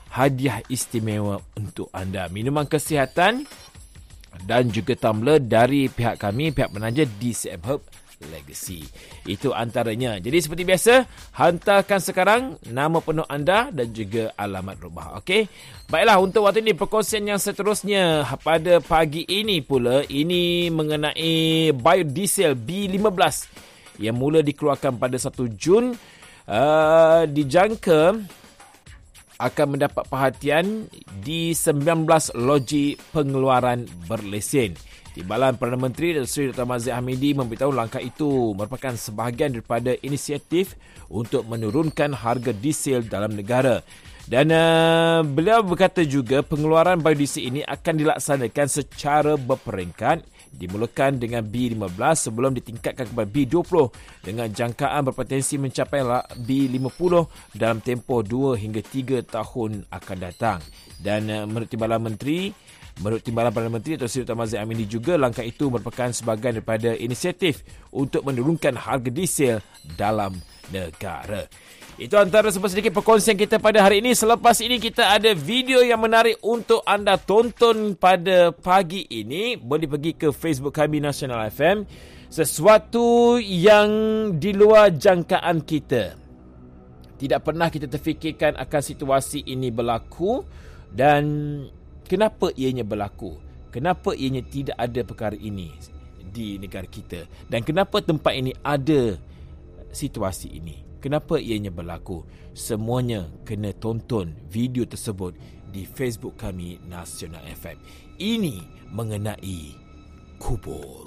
hadiah istimewa untuk anda. Minuman kesihatan dan juga tumbler dari pihak kami, pihak penaja DCM Herb Legacy. Itu antaranya. Jadi seperti biasa, hantarkan sekarang nama penuh anda dan juga alamat rumah. Okey. Baiklah, untuk waktu ini perkongsian yang seterusnya pada pagi ini pula, ini mengenai biodiesel B15 yang mula dikeluarkan pada 1 Jun. Dijangka akan mendapat perhatian di 19 loji pengeluaran berlesen. Timbalan Perdana Menteri Seri Dr. Mazhar Hamidi memberitahu langkah itu merupakan sebahagian daripada inisiatif untuk menurunkan harga diesel dalam negara. Dan beliau berkata juga pengeluaran biodiesel ini akan dilaksanakan secara berperingkat, dimulakan dengan B15 sebelum ditingkatkan kepada B20 dengan jangkaan berpotensi mencapai B50 dalam tempoh 2 hingga 3 tahun akan datang. Dan menurut Timbalan Perdana Menteri Dr. Seri Dr. Mazhar Hamidi juga, langkah itu merupakan sebahagian daripada inisiatif untuk menurunkan harga diesel dalam negara. Itu antara sedikit perkongsian kita pada hari ini. Selepas ini kita ada video yang menarik untuk anda tonton pada pagi ini. Boleh pergi ke Facebook kami Nasional FM. Sesuatu yang di luar jangkaan kita. Tidak pernah kita terfikirkan akan situasi ini berlaku. Dan kenapa ianya berlaku? Kenapa ianya tidak ada perkara ini di negara kita? Dan kenapa tempat ini ada situasi ini? Kenapa ianya berlaku? Semuanya kena tonton video tersebut di Facebook kami Nasional FM. Ini mengenai kubur.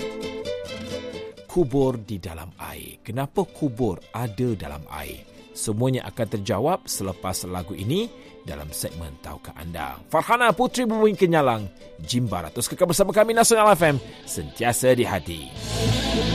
Kubur di dalam air. Kenapa kubur ada dalam air? Semuanya akan terjawab selepas lagu ini dalam segmen Tahukah Anda. Farhana Putri Bumi Kenyalang, Jimbarat. Terus kekal bersama kami Nasional FM, sentiasa di hati.